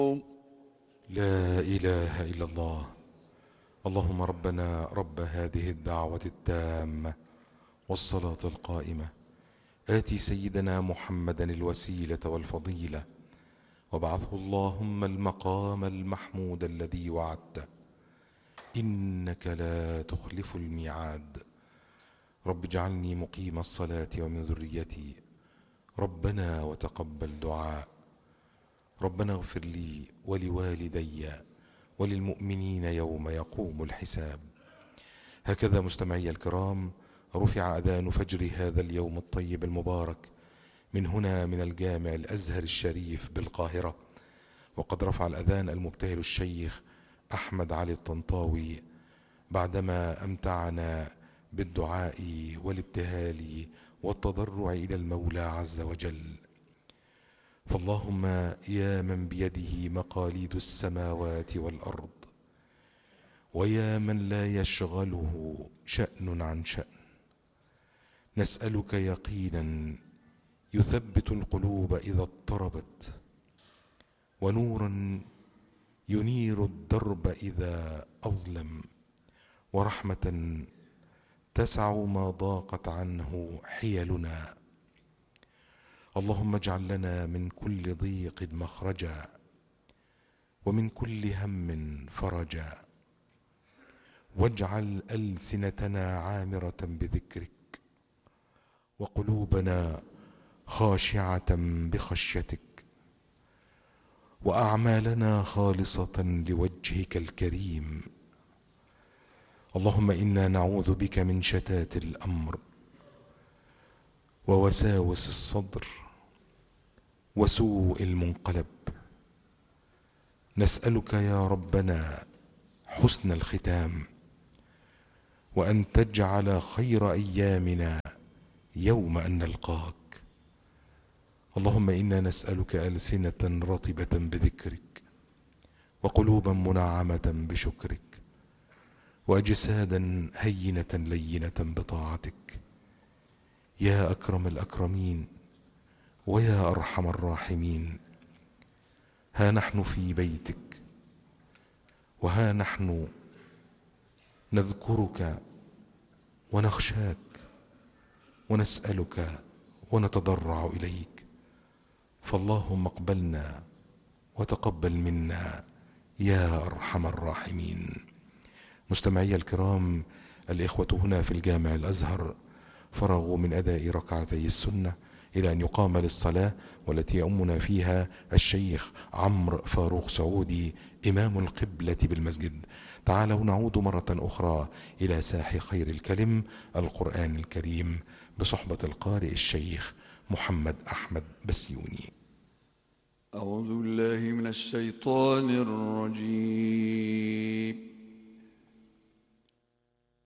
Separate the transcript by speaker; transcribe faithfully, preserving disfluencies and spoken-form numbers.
Speaker 1: لا إله إلا الله. اللهم ربنا رب هذه الدعوة التامة والصلاة القائمة، آتِ سيدنا محمدا الوسيلة والفضيلة، وابعثه اللهم المقام المحمود الذي وعدته، إنك لا تخلف الميعاد. رب اجعلني مقيم الصلاة ومن ذريتي، ربنا وتقبل دعاء. ربنا اغفر لي ولوالدي وللمؤمنين يوم يقوم الحساب. هكذا مستمعي الكرام رفع أذان فجر هذا اليوم الطيب المبارك من هنا من الجامع الأزهر الشريف بالقاهرة، وقد رفع الأذان المبتهل الشيخ أحمد علي الطنطاوي بعدما أمتعنا بالدعاء والابتهال والتضرع إلى المولى عز وجل. فاللهم يا من بيده مقاليد السماوات والأرض، ويا من لا يشغله شأن عن شأن، نسألك يقينا يثبت القلوب إذا اضطربت، ونورا ينير الدرب إذا أظلم، ورحمة تسع ما ضاقت عنه حيلنا. اللهم اجعل لنا من كل ضيق مخرجا، ومن كل هم فرجا، واجعل ألسنتنا عامرة بذكرك، وقلوبنا خاشعة بخشيتك، وأعمالنا خالصة لوجهك الكريم. اللهم إنا نعوذ بك من شتات الأمر ووساوس الصدر وسوء المنقلب. نسألك يا ربنا حسن الختام، وأن تجعل خير أيامنا يوم أن نلقاك. اللهم إنا نسألك ألسنة رطبة بذكرك، وقلوبا منعمة بشكرك، وأجسادا هينة لينة بطاعتك، يا أكرم الأكرمين ويا أرحم الراحمين. ها نحن في بيتك، وها نحن نذكرك ونخشاك ونسألك ونتضرع إليك، فاللهم اقبلنا وتقبل منا يا أرحم الراحمين. مستمعي الكرام، الإخوة هنا في الجامع الأزهر فرغوا من أداء ركعتي السنة إلى أن يقام للصلاة، والتي يؤمنا فيها الشيخ عمرو فاروق سعودي إمام القبلة بالمسجد. تعالوا نعود مرة أخرى إلى ساح خير الكلم القرآن الكريم بصحبة القارئ الشيخ محمد أحمد بسيوني.
Speaker 2: أعوذ بالله من الشيطان الرجيم.